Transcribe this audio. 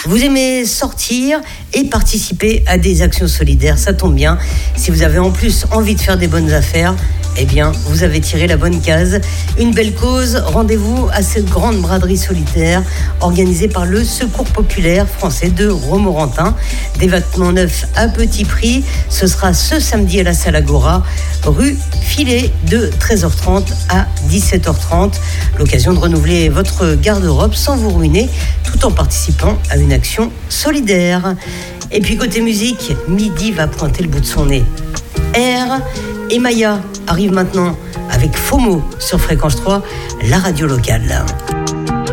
Vous aimez sortir et participer à des actions solidaires, ça tombe bien. Si vous avez en plus envie de faire des bonnes affaires, eh bien, vous avez tiré la bonne case. Une belle cause, rendez-vous à cette grande braderie solidaire organisée par le Secours populaire français de Romorantin. Des vêtements neufs à petit prix. Ce sera ce samedi à la Salle Agora, rue Filet, de 13h30 à 17h30. L'occasion de renouveler votre garde-robe sans vous ruiner, tout en participant à une action solidaire. Et puis côté musique, Midi va pointer le bout de son nez. R et Maya arrive maintenant avec FOMO sur Fréquence 3, la radio locale.